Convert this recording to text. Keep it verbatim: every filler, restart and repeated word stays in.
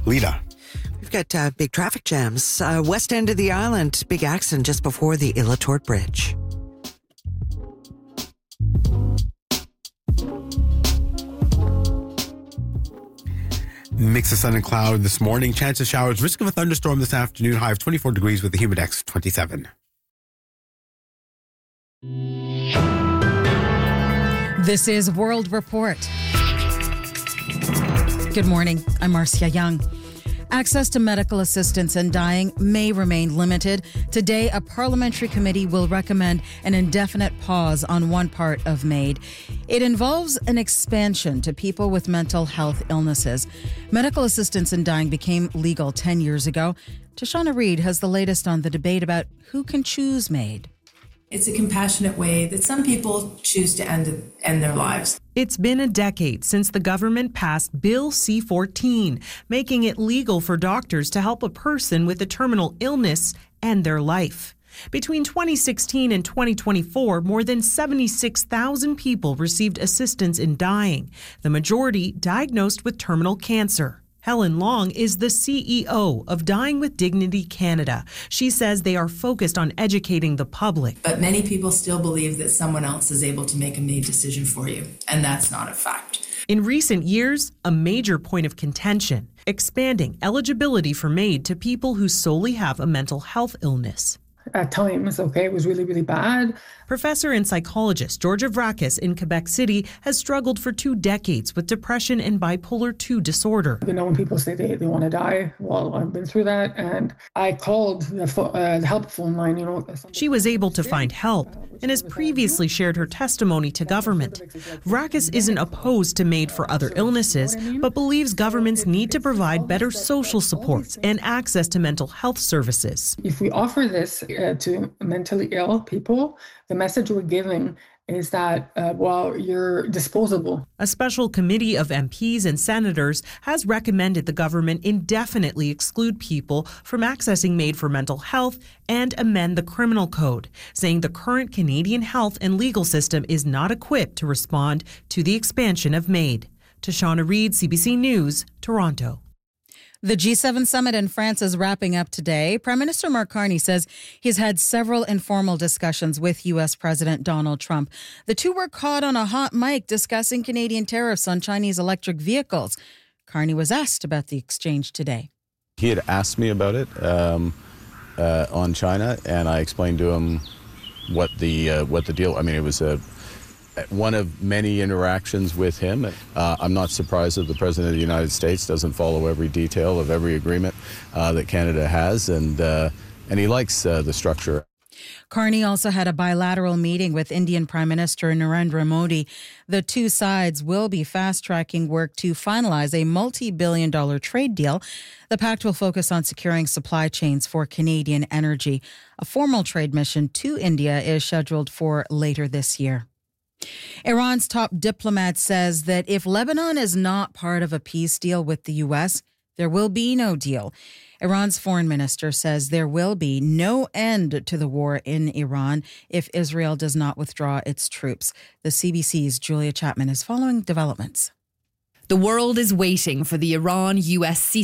Lita. We've got uh, big traffic jams. Uh, west end of the island, big accident just before the Illatort Bridge. Mix of sun and cloud this morning. Chance of showers. Risk of a thunderstorm this afternoon. High of twenty-four degrees with the humidex of twenty-seven. This is World Report. Good morning. I'm Marcia Young. Access to medical assistance in dying may remain limited. Today, a parliamentary committee will recommend an indefinite pause on one part of MAID. It involves an expansion to people with mental health illnesses. Medical assistance in dying became legal ten years ago. Tashana Reid has the latest on the debate about who can choose MAID. It's a compassionate way that some people choose to end end their lives. It's been a decade since the government passed Bill C fourteen, making it legal for doctors to help a person with a terminal illness end their life. Between twenty sixteen and twenty twenty-four, more than seventy-six thousand people received assistance in dying, the majority diagnosed with terminal cancer. Helen Long is the C E O of Dying with Dignity Canada. She says they are focused on educating the public. But many people still believe that someone else is able to make a MAID decision for you, and that's not a fact. In recent years, a major point of contention, expanding eligibility for MAID to people who solely have a mental health illness. At times, okay, it was really, really bad. Professor and psychologist Georgia Vrakis in Quebec City has struggled for two decades with depression and bipolar two disorder. You know, when people say they, they want to die, well, I've been through that, and I called the, fo- uh, the help phone line, you know. She was able to find help and has previously shared her testimony to government. Vrakis isn't opposed to MAID for other illnesses, but believes governments need to provide better social supports and access to mental health services. If we offer this uh, to mentally ill people, the message we're giving is that, uh, well, you're disposable. A special committee of M Ps and senators has recommended the government indefinitely exclude people from accessing MAID for mental health and amend the criminal code, saying the current Canadian health and legal system is not equipped to respond to the expansion of MAID. Tashana Reid, C B C News, Toronto. The G seven summit in France is wrapping up today. Prime Minister Mark Carney says he's had several informal discussions with U S President Donald Trump. The two were caught on a hot mic discussing Canadian tariffs on Chinese electric vehicles. Carney was asked about the exchange today. He had asked me about it um, uh, on China, and I explained to him what the uh, what the deal. I mean, it was a. one of many interactions with him. Uh, I'm not surprised that the President of the United States doesn't follow every detail of every agreement uh, that Canada has, and uh, and he likes uh, the structure. Carney also had a bilateral meeting with Indian Prime Minister Narendra Modi. The two sides will be fast-tracking work to finalize a multi-billion dollar trade deal. The pact will focus on securing supply chains for Canadian energy. A formal trade mission to India is scheduled for later this year. Iran's top diplomat says that if Lebanon is not part of a peace deal with the U S, there will be no deal. Iran's foreign minister says there will be no end to the war in Iran if Israel does not withdraw its troops. The C B C's Julia Chapman is following developments. The world is waiting for the Iran-U S ceasefire